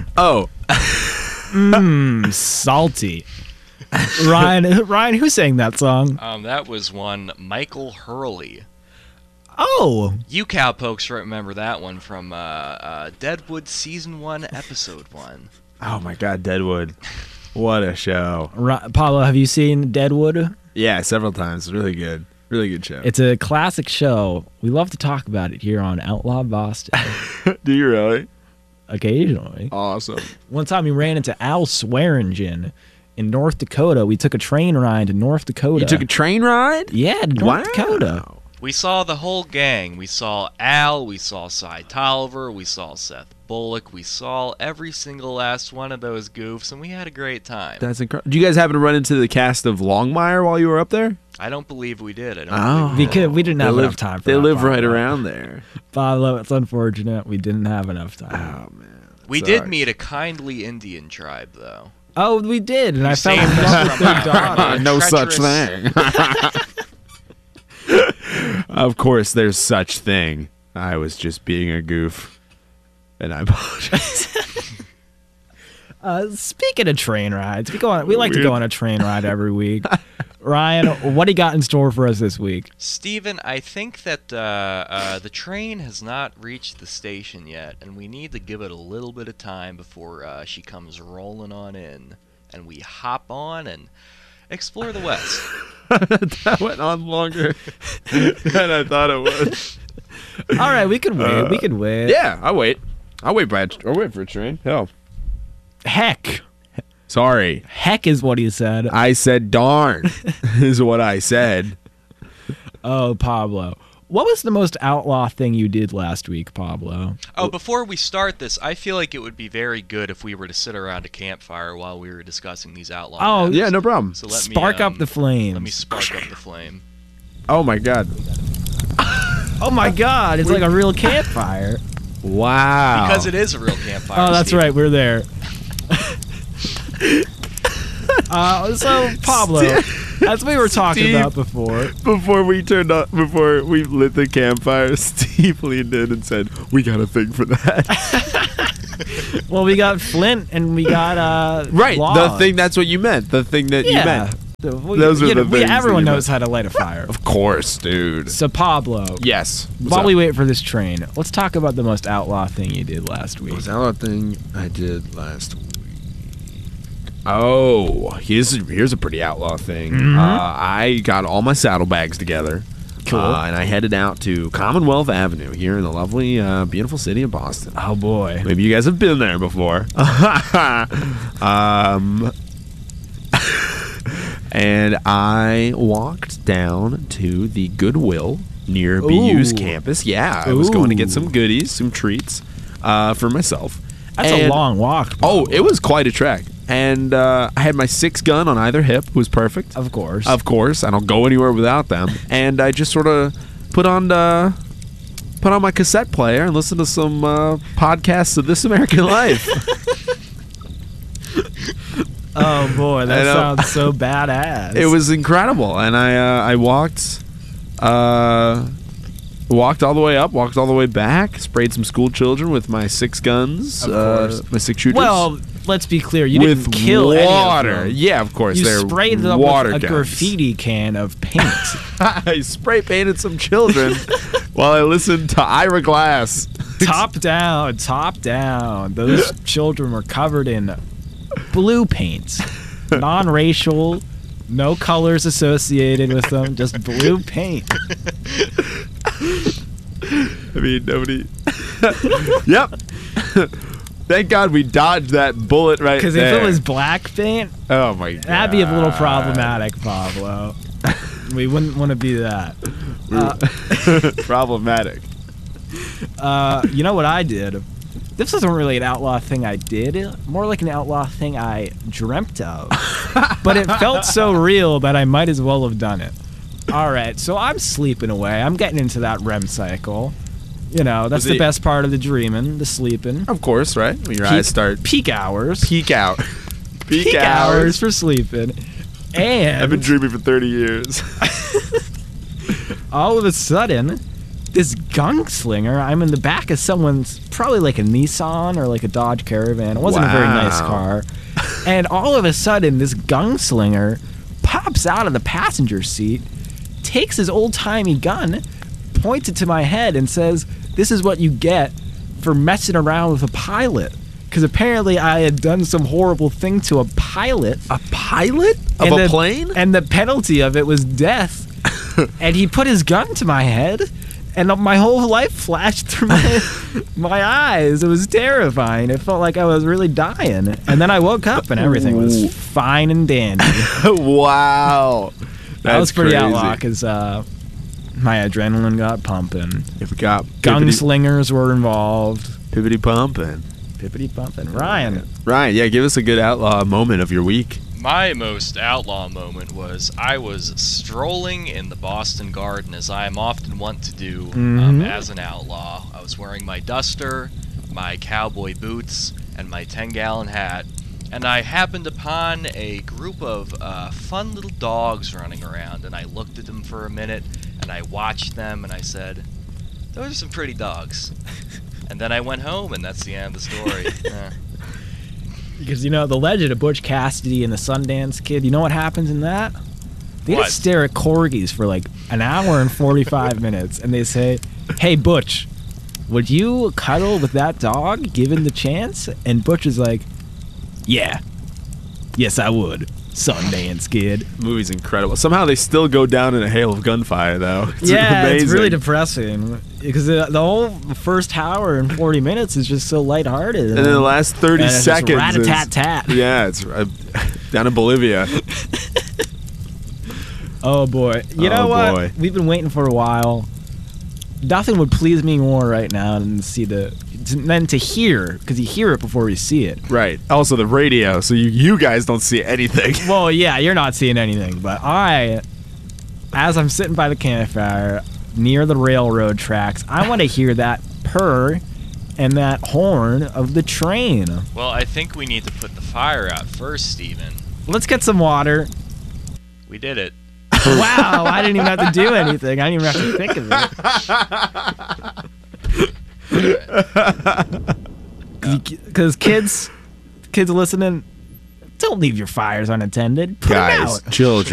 Oh. Salty. Ryan, who sang that song? That was one Michael Hurley. Oh. You cowpokes remember that one from Deadwood Season 1, Episode 1. Oh, my God, Deadwood. What a show. Paulo, have you seen Deadwood? Yeah, several times. Really good. Really good show. It's a classic show. We love to talk about it here on Outlaw Boston. Do you really? Occasionally. Awesome. One time we ran into Al Swearingen in North Dakota. We took a train ride to North Dakota. You took a train ride? Yeah, to North Dakota. We saw the whole gang. We saw Al, we saw Cy Tolliver, we saw Seth Bullock, we saw every single last one of those goofs, and we had a great time. That's incredible. Did you guys happen to run into the cast of Longmire while you were up there? I don't believe we did. I don't Because we didn't have enough time for They that, live right Pablo. around there. Pablo, it's unfortunate. We didn't have enough time. Oh, man. We Sorry. did meet a kindly Indian tribe, though. Oh, we did, and I fell saved in us love with from their daughter. No such treacherous- thing. Of course, there's such thing. I was just being a goof, and I apologize. Speaking of train rides, we like to go on a train ride every week. Ryan, what do you got in store for us this week? Steven, I think that the train has not reached the station yet, and we need to give it a little bit of time before she comes rolling on in, and we hop on and explore the West. That went on longer than I thought it would. All right, we could wait. We could wait. Yeah, I'll wait. I'll wait for a train. Hell. Heck. Sorry. Heck is what he said. I said darn is what I said. Oh, Pablo. What was the most outlaw thing you did last week, Pablo? Oh, before we start this, I feel like it would be very good if we were to sit around a campfire while we were discussing these outlaw Oh, matters. Yeah, no problem. So let Spark me, up the flames. Let me spark up the flame. Oh, my God. Oh, my God. It's like a real campfire. Wow. Because it is a real campfire. Oh, that's Steven. right. We're there. So, Pablo, as we were talking Steve. about before, Before we lit the campfire, Steve leaned in and said, "We got a thing for that." well, we got Flint and we got Right, Log. the thing. That's what you meant. The thing that you Yeah. meant. Those are the things that everyone you knows meant. how to light a fire. Of course, dude. So, Pablo, Yes. while we wait for this train, let's talk about the most outlaw thing you did last week. Was that a thing I did last week? Oh, here's a pretty outlaw thing. I got all my saddlebags together. Cool. And I headed out to Commonwealth Avenue here in the lovely, beautiful city of Boston. Oh, boy. Maybe you guys have been there before. And I walked down to the Goodwill near BU's Ooh. campus. Yeah, I was going to get Ooh. some goodies, some treats for myself. That's a And- long walk. Oh, Pablo. it was quite a trek. And I had my 6-gun on either hip. It was perfect. Of course. Of course. I don't go anywhere without them. And I just sort of put on my cassette player and listened to some podcasts of This American Life. Oh, boy. That I know. sounds so badass. It was incredible. And I walked all the way up, walked all the way back, sprayed some school children with my 6 guns, Of course. my 6 shooters. Well, let's be clear. You with didn't kill water. any of them. Yeah, of course. You they're sprayed them water with a guns. graffiti can of paint. I spray painted some children while I listened to Ira Glass. Top down. Those children were covered in blue paint. Non-racial, no colors associated with them, just blue paint. I mean, nobody. Yep. Thank God we dodged that bullet right there. Because if it was black paint, oh my God, that'd be a little problematic, Pablo. We wouldn't want to be that. problematic. You know what I did? This wasn't really an outlaw thing I did. More like an outlaw thing I dreamt of. But it felt so real that I might as well have done it. All right, so I'm sleeping away. I'm getting into that REM cycle. You know, that's Was the it- best part of the dreaming, the sleeping. Of course, right? When your eyes start Peak hours. peek out. Peak hours for sleeping. And I've been dreaming for 30 years. all of a sudden, this gunslinger. I'm in the back of someone's, probably like a Nissan or like a Dodge Caravan. It wasn't a very nice Wow. car. And all of a sudden, this gunslinger pops out of the passenger seat, takes his old-timey gun, points it to my head, and says, "This is what you get for messing around with a pilot." Because apparently I had done some horrible thing to a pilot. A pilot of And a the- plane? And the penalty of it was death. And he put his gun to my head, and my whole life flashed through my eyes. It was terrifying. It felt like I was really dying. And then I woke up, and everything was fine and dandy. Wow. That was pretty crazy. outlaw, because my adrenaline got pumping. If we got Gunslingers were involved. pippity pumping. Pippity pumping. Ryan. Ryan, yeah, give us a good outlaw moment of your week. My most outlaw moment was I was strolling in the Boston Garden, as I am often wont to do as an outlaw. I was wearing my duster, my cowboy boots, and my 10-gallon hat, and I happened upon a group of fun little dogs running around, and I looked at them for a minute, and I watched them, and I said, "Those are some pretty dogs." And then I went home, and that's the end of the story. Because, you know, the legend of Butch Cassidy and the Sundance Kid, you know what happens in that? They What? just stare at corgis for like an hour and 45 minutes, and they say, "Hey, Butch, would you cuddle with that dog given the chance?" And Butch is like, "Yeah. Yes, I would. Sundance Kid." Movie's incredible. Somehow they still go down in a hail of gunfire, though. It's Yeah, amazing. it's really depressing. Because the whole first hour and 40 minutes is just so lighthearted. And then the last 30 and it's just seconds is... rat-a-tat-tat. Yeah, it's down in Bolivia. Oh boy! You know Oh, what? boy. We've been waiting for a while. Nothing would please me more right now than to hear, because you hear it before you see it. Right. Also, the radio, so you guys don't see anything. Well, yeah, you're not seeing anything, but as I'm sitting by the campfire near the railroad tracks, I want to hear that purr and that horn of the train. Well, I think we need to put the fire out first, Steven. Let's get some water. We did it. Wow, I didn't even have to do anything. I didn't even have to think of it. Because kids listening, don't leave your fires unattended. Put 'em Guys, out. children.